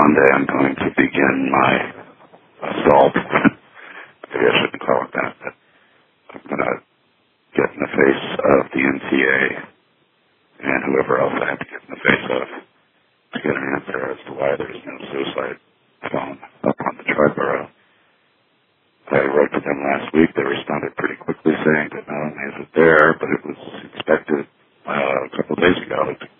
Monday I'm going to begin my assault. Maybe I shouldn't call it that, but I'm going to get in the face of the NTA and whoever else I have to get in the face of to get an answer as to why there's no suicide phone up on the Triborough. I wrote to them last week. They responded pretty quickly saying that not only is it there, but it was expected a couple of days ago to